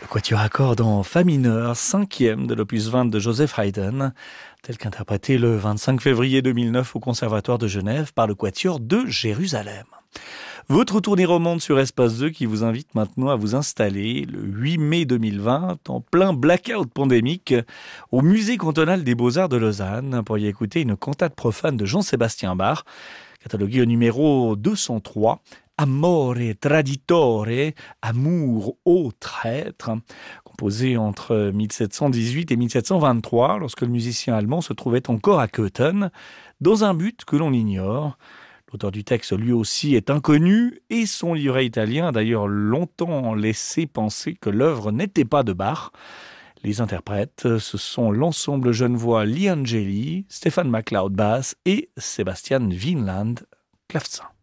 Quatuor à cordes en fa mineur, cinquième de l'opus 20 de Joseph Haydn, tel qu'interprété le 25 février 2009 au Conservatoire de Genève par le Quatuor de Jérusalem. Votre tournée remonte sur Espace 2 qui vous invite maintenant à vous installer le 8 mai 2020 en plein blackout pandémique au Musée cantonal des Beaux-Arts de Lausanne pour y écouter une cantate profane de Jean-Sébastien Bach, cataloguée au numéro 203. Amore traditore, amour au traître, composé entre 1718 et 1723, lorsque le musicien allemand se trouvait encore à Köthen, dans un but que l'on ignore. L'auteur du texte, lui aussi, est inconnu, et son livret italien a d'ailleurs longtemps laissé penser que l'œuvre n'était pas de Bach. Les interprètes, ce sont l'ensemble genevois Lee Angeli, Stéphane MacLeod basse et Sébastien Wienland clavecin.